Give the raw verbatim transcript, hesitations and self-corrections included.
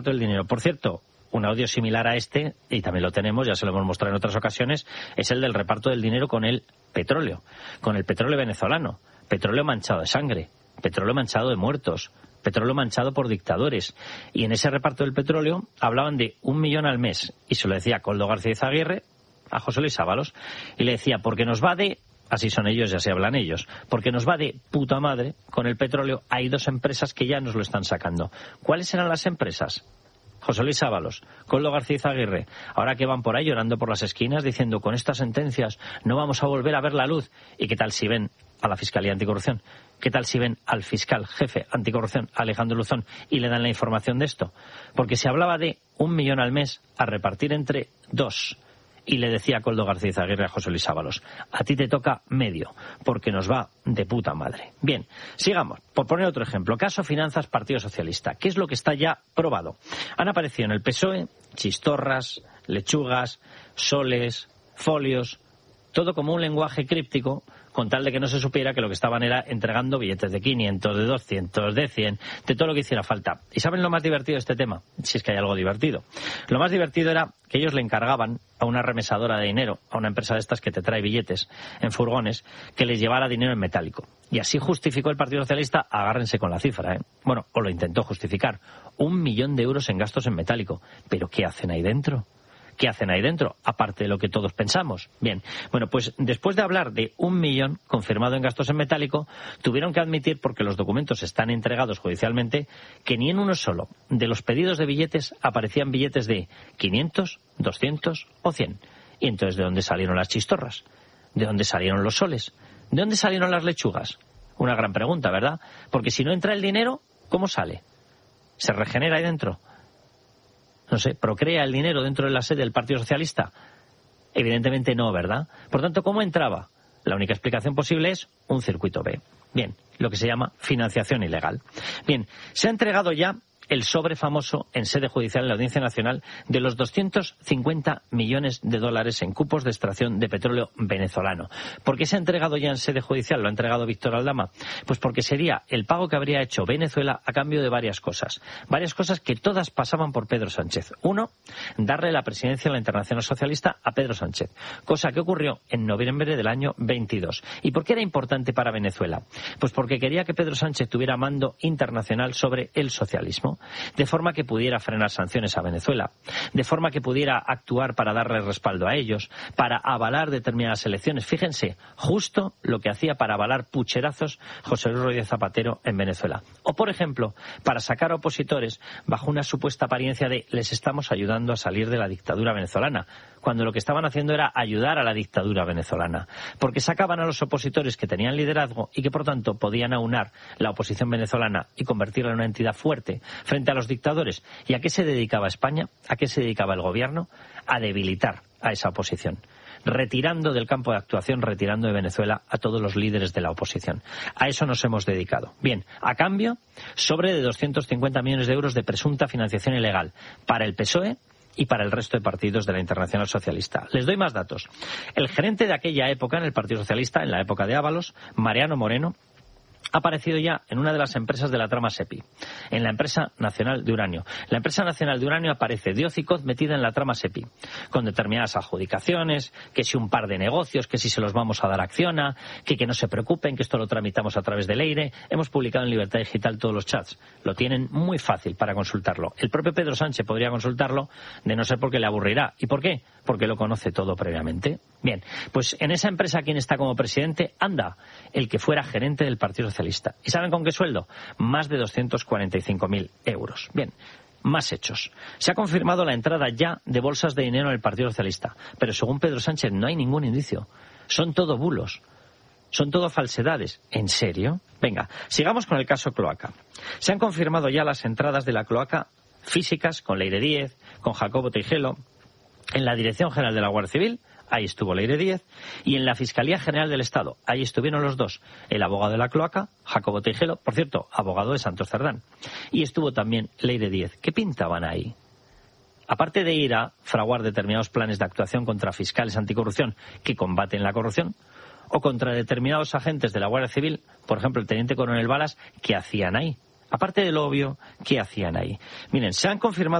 del dinero. Por cierto, un audio similar a este, y también lo tenemos, ya se lo hemos mostrado en otras ocasiones, es el del reparto del dinero con el petróleo, con el petróleo venezolano. Petróleo manchado de sangre, petróleo manchado de muertos, petróleo manchado por dictadores. Y en ese reparto del petróleo hablaban de un millón al mes. Y se lo decía Koldo García Izaguirre a José Luis Ábalos. Y le decía, porque nos va de... Así son ellos y así hablan ellos. Porque nos va de puta madre con el petróleo. Hay dos empresas que ya nos lo están sacando. ¿Cuáles eran las empresas? José Luis Ábalos, Koldo García Izaguirre, ahora que van por ahí llorando por las esquinas diciendo con estas sentencias no vamos a volver a ver la luz. ¿Y qué tal si ven a la Fiscalía Anticorrupción? ¿Qué tal si ven al fiscal jefe anticorrupción, Alejandro Luzón, y le dan la información de esto? Porque se hablaba de un millón al mes a repartir entre dos. Y le decía Koldo García Izaguirre a José Luis Ábalos, a ti te toca medio, porque nos va de puta madre. Bien, sigamos. Por poner otro ejemplo, caso Finanzas Partido Socialista. ¿Qué es lo que está ya probado? Han aparecido en el P S O E chistorras, lechugas, soles, folios, todo como un lenguaje críptico, con tal de que no se supiera que lo que estaban era entregando billetes de quinientos, de doscientos, de cien, de todo lo que hiciera falta. ¿Y saben lo más divertido de este tema? Si es que hay algo divertido. Lo más divertido era que ellos le encargaban a una remesadora de dinero, a una empresa de estas que te trae billetes en furgones, que les llevara dinero en metálico. Y así justificó el Partido Socialista, agárrense con la cifra, ¿eh? Bueno, o lo intentó justificar, un millón de euros en gastos en metálico. ¿Pero qué hacen ahí dentro? ¿Qué hacen ahí dentro? Aparte de lo que todos pensamos. Bien, bueno, pues después de hablar de un millón confirmado en gastos en metálico, tuvieron que admitir, porque los documentos están entregados judicialmente, que ni en uno solo de los pedidos de billetes aparecían billetes de quinientos, doscientos o cien. Y entonces, ¿de dónde salieron las chistorras? ¿De dónde salieron los soles? ¿De dónde salieron las lechugas? Una gran pregunta, ¿verdad? Porque si no entra el dinero, ¿cómo sale? ¿Se regenera ahí dentro? No sé, ¿procrea el dinero dentro de la sede del Partido Socialista? Evidentemente no, ¿verdad? Por tanto, ¿cómo entraba? La única explicación posible es un circuito B. Bien, lo que se llama financiación ilegal. Bien, se ha entregado ya el sobre famoso en sede judicial en la Audiencia Nacional de los doscientos cincuenta millones de dólares en cupos de extracción de petróleo venezolano. ¿Por qué se ha entregado ya en sede judicial? ¿Lo ha entregado Víctor Aldama? Pues porque sería el pago que habría hecho Venezuela a cambio de varias cosas. Varias cosas que todas pasaban por Pedro Sánchez. Uno, darle la presidencia de la Internacional Socialista a Pedro Sánchez, cosa que ocurrió en noviembre del año veintidós. ¿Y por qué era importante para Venezuela? Pues porque quería que Pedro Sánchez tuviera mando internacional sobre el socialismo, de forma que pudiera frenar sanciones a Venezuela, de forma que pudiera actuar para darle respaldo a ellos, para avalar determinadas elecciones. Fíjense, justo lo que hacía para avalar pucherazos José Luis Rodríguez Zapatero en Venezuela. O, por ejemplo, para sacar a opositores bajo una supuesta apariencia de les estamos ayudando a salir de la dictadura venezolana, cuando lo que estaban haciendo era ayudar a la dictadura venezolana, porque sacaban a los opositores que tenían liderazgo y que, por tanto, podían aunar la oposición venezolana y convertirla en una entidad fuerte frente a los dictadores. ¿Y a qué se dedicaba España? ¿A qué se dedicaba el gobierno? A debilitar a esa oposición, retirando del campo de actuación, retirando de Venezuela a todos los líderes de la oposición. A eso nos hemos dedicado. Bien, a cambio, sobre de doscientos cincuenta millones de euros de presunta financiación ilegal para el P S O E y para el resto de partidos de la Internacional Socialista. Les doy más datos. El gerente de aquella época en el Partido Socialista, en la época de Ábalos, Mariano Moreno, ha aparecido ya en una de las empresas de la trama SEPI, en la Empresa Nacional de Uranio. La Empresa Nacional de Uranio aparece de hocicoz metida en la trama SEPI, con determinadas adjudicaciones, que si un par de negocios, que si se los vamos a dar a Acciona, que que no se preocupen, que esto lo tramitamos a través del EIRE. Hemos publicado en Libertad Digital todos los chats. Lo tienen muy fácil para consultarlo. El propio Pedro Sánchez podría consultarlo, de no ser porque le aburrirá. ¿Y por qué? Porque lo conoce todo previamente. Bien, pues en esa empresa, ¿quién está como presidente? Anda, el que fuera gerente del Partido Socialista. ¿Y saben con qué sueldo? Más de doscientos cuarenta y cinco mil euros. Bien, más hechos. Se ha confirmado la entrada ya de bolsas de dinero en el Partido Socialista, pero según Pedro Sánchez no hay ningún indicio. Son todo bulos. Son todo falsedades. ¿En serio? Venga, sigamos con el caso Cloaca. Se han confirmado ya las entradas de la Cloaca físicas con Leire Díez, con Jacobo Teijelo, en la Dirección General de la Guardia Civil. Ahí estuvo Leire Díez, y en la Fiscalía General del Estado, ahí estuvieron los dos, el abogado de la Cloaca, Jacobo Teijelo, por cierto, abogado de Santos Cerdán, y estuvo también Leire Díez. ¿Qué pintaban ahí? Aparte de ir a fraguar determinados planes de actuación contra fiscales anticorrupción que combaten la corrupción, o contra determinados agentes de la Guardia Civil, por ejemplo, el teniente coronel Balas, ¿qué hacían ahí? Aparte de lo obvio, ¿qué hacían ahí? Miren, se han confirmado